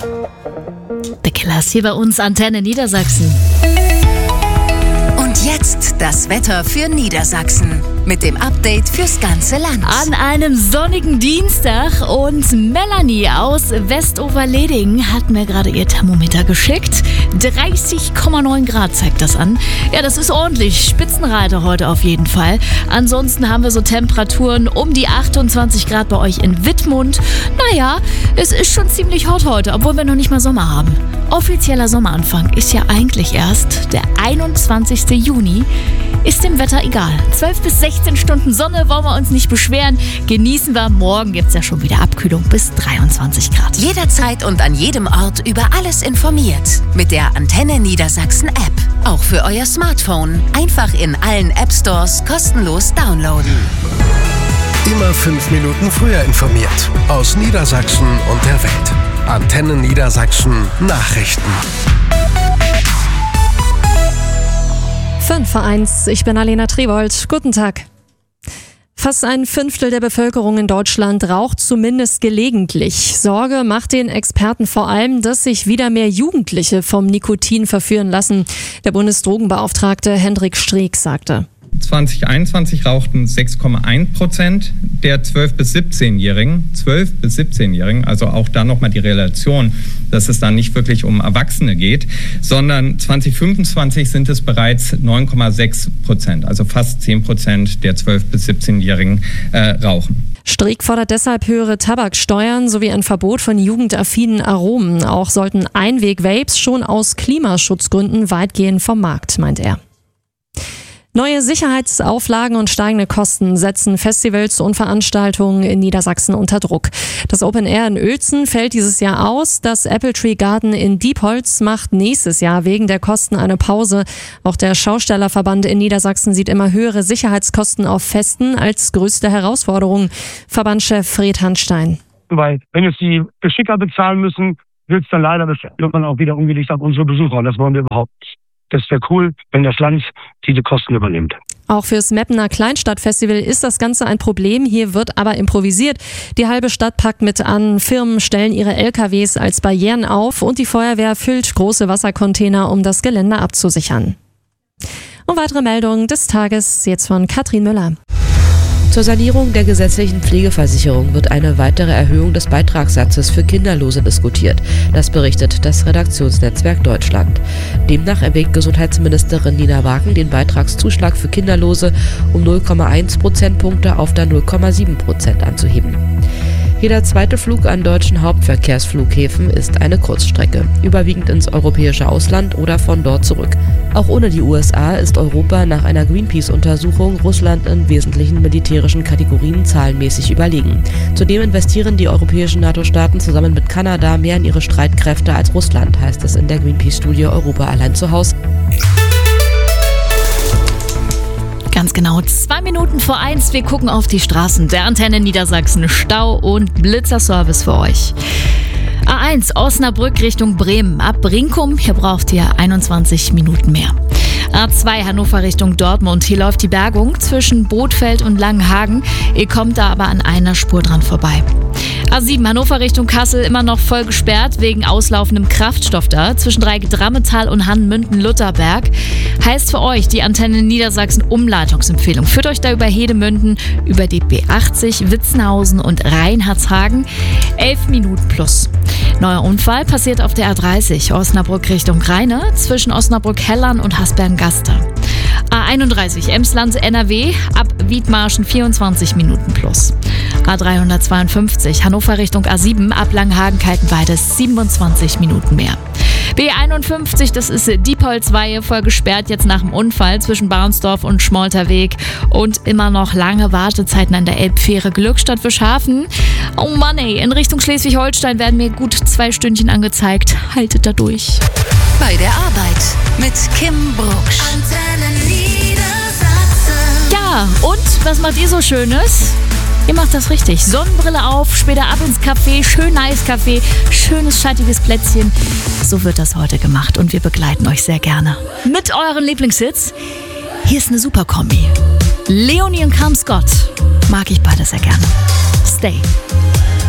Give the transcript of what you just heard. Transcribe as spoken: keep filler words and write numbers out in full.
The Killers hier bei uns, Antenne Niedersachsen. Und jetzt das Wetter für Niedersachsen mit dem Update fürs ganze Land. An einem sonnigen Dienstag und Melanie aus Westoverleding hat mir gerade ihr Thermometer geschickt. dreißig Komma neun Grad zeigt das an. Ja, das ist ordentlich. Spitzenreiter heute auf jeden Fall. Ansonsten haben wir so Temperaturen um die achtundzwanzig Grad bei euch in Wittmund. Naja, es ist schon ziemlich hot heute, obwohl wir noch nicht mal Sommer haben. Offizieller Sommeranfang ist ja eigentlich erst der einundzwanzigste Juni. Ist dem Wetter egal. zwölf bis sechzehn Stunden Sonne, wollen wir uns nicht beschweren. Genießen wir. Morgen gibt es ja schon wieder Abkühlung bis dreiundzwanzig Grad. Jederzeit und an jedem Ort über alles informiert. Mit der Antenne Niedersachsen App. Auch für euer Smartphone. Einfach in allen App Stores kostenlos downloaden. Immer fünf Minuten früher informiert. Aus Niedersachsen und der Welt. Antenne Niedersachsen Nachrichten. fünf vor eins, ich bin Alena Trebold. Guten Tag. Fast ein Fünftel der Bevölkerung in Deutschland raucht zumindest gelegentlich. Sorge macht den Experten vor allem, dass sich wieder mehr Jugendliche vom Nikotin verführen lassen. Der Bundesdrogenbeauftragte Hendrik Streeck sagte: zwanzig einundzwanzig rauchten sechs Komma eins Prozent der zwölf bis siebzehnjährigen. zwölf bis siebzehnjährigen, also auch da nochmal die Relation, dass es dann nicht wirklich um Erwachsene geht, sondern zwanzig fünfundzwanzig sind es bereits neun Komma sechs Prozent, also fast zehn Prozent der zwölf bis siebzehnjährigen äh, rauchen. Streeck fordert deshalb höhere Tabaksteuern sowie ein Verbot von jugendaffinen Aromen. Auch sollten Einweg-Vapes schon aus Klimaschutzgründen weitgehend vom Markt, meint er. Neue Sicherheitsauflagen und steigende Kosten setzen Festivals und Veranstaltungen in Niedersachsen unter Druck. Das Open Air in Uelzen fällt dieses Jahr aus. Das Apple Tree Garden in Diepholz macht nächstes Jahr wegen der Kosten eine Pause. Auch der Schaustellerverband in Niedersachsen sieht immer höhere Sicherheitskosten auf Festen als größte Herausforderung. Verbandschef Fred Hanstein. Weil wenn jetzt die Beschicker bezahlen müssen, wird es dann leider irgendwann auch wieder umgelegt auf unsere Besucher. Und das wollen wir überhaupt nicht. Das wäre cool, wenn das Land diese Kosten übernimmt. Auch fürs Meppener Kleinstadtfestival ist das Ganze ein Problem. Hier wird aber improvisiert. Die halbe Stadt packt mit an. Firmen stellen ihre L K Ws als Barrieren auf und die Feuerwehr füllt große Wassercontainer, um das Gelände abzusichern. Und weitere Meldungen des Tages jetzt von Katrin Müller. Zur Sanierung der gesetzlichen Pflegeversicherung wird eine weitere Erhöhung des Beitragssatzes für Kinderlose diskutiert. Das berichtet das Redaktionsnetzwerk Deutschland. Demnach erwägt Gesundheitsministerin Nina Wagen, den Beitragszuschlag für Kinderlose um null Komma eins Prozentpunkte auf dann null Komma sieben Prozent anzuheben. Jeder zweite Flug an deutschen Hauptverkehrsflughäfen ist eine Kurzstrecke, überwiegend ins europäische Ausland oder von dort zurück. Auch ohne die U S A ist Europa nach einer Greenpeace-Untersuchung Russland in wesentlichen militärischen Kategorien zahlenmäßig überlegen. Zudem investieren die europäischen NATO-Staaten zusammen mit Kanada mehr in ihre Streitkräfte als Russland, heißt es in der Greenpeace-Studie Europa allein zu Hause. Ganz genau, zwei Minuten vor eins. Wir gucken auf die Straßen der Antenne Niedersachsen. Stau und Blitzerservice für euch. A eins, Osnabrück Richtung Bremen. Ab Brinkum, hier braucht ihr einundzwanzig Minuten mehr. A zwei, Hannover Richtung Dortmund. Hier läuft die Bergung zwischen Bothfeld und Langenhagen. Ihr kommt da aber an einer Spur dran vorbei. A sieben, Hannover Richtung Kassel, immer noch voll gesperrt wegen auslaufendem Kraftstoff da. Zwischen Dreieck-Drammetal und Hannmünden-Lutherberg. Heißt für euch die Antenne Niedersachsen Umleitungsempfehlung. Führt euch da über Hedemünden, über die B achtzig, Witzenhausen und Reinhardshagen. elf Minuten plus. Neuer Unfall passiert auf der A dreißig, Osnabrück Richtung Rheine, zwischen Osnabrück-Hellern und Hasbergen-Gaster. A einunddreißig, Emsland N R W, ab Wiedmarschen vierundzwanzig Minuten plus. A dreihundertzweiundfünfzig, Hannover Richtung A sieben, ab Langenhagen-Kaltenweide siebenundzwanzig Minuten mehr. B einundfünfzig, das ist Diepholz-Weihe, voll gesperrt jetzt nach dem Unfall zwischen Barnsdorf und Schmolterweg und immer noch lange Wartezeiten an der Elbfähre Glückstadt-Wischhafen. Oh Mann ey, in Richtung Schleswig-Holstein werden mir gut zwei Stündchen angezeigt. Haltet da durch. Bei der Arbeit mit Kim Brucksch. Antenne Niedersachsen. Ja, und was macht ihr so Schönes? Ihr macht das richtig. Sonnenbrille auf, später ab ins Café, schön Eiskaffee, schönes schattiges Plätzchen. So wird das heute gemacht und wir begleiten euch sehr gerne mit euren Lieblingshits. Hier ist eine super Kombi. Leonie und Calum Scott. Mag ich beide sehr gerne. Stay.